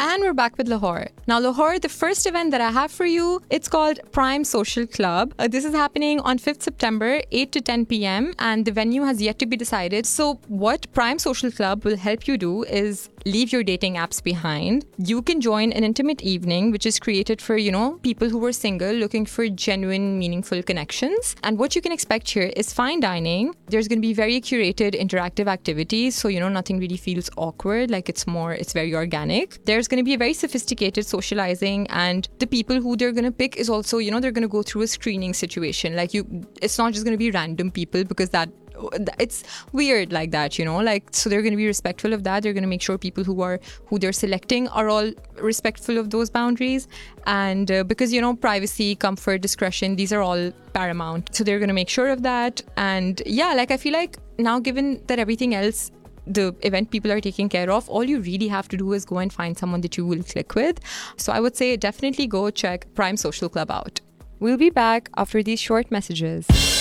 And we're back with Lahore. Now, Lahore, the first event that I have for you, it's called Prime Social Club. This is happening on 5th September, 8 to 10 p.m. and the venue has yet to be decided. So what Prime Social Club will help you do is leave your dating apps behind. You can join an intimate evening, which is created for, people who are single looking for genuine, meaningful connections. And what you can expect here is fine dining. There's going to be very curated interactive activities. So, nothing really feels awkward. Like it's very organic. There's going to be a very sophisticated socializing, and the people who they're going to pick is also, they're going to go through a screening situation. It's not just going to be random people, because it's weird like that, so they're going to be respectful of that. They're going to make sure people who they're selecting are all respectful of those boundaries. And because, privacy, comfort, discretion, these are all paramount. So they're going to make sure of that. And yeah, I feel like now, given that everything else, the event people are taking care of, all you really have to do is go and find someone that you will click with. So I would say definitely go check Prime Social Club out. We'll be back after these short messages.